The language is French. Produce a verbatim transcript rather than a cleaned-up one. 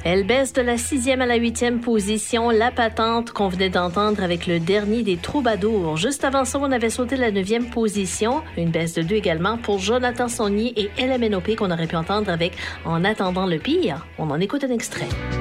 Elle baisse de la sixième à la huitième position, La Patente qu'on venait d'entendre avec le dernier des Troubadours. Juste avant ça, on avait sauté la neuvième position, une baisse de deux également pour Jonathan Saunier et L M N O P qu'on aurait pu entendre avec En attendant le pire. On en écoute un extrait.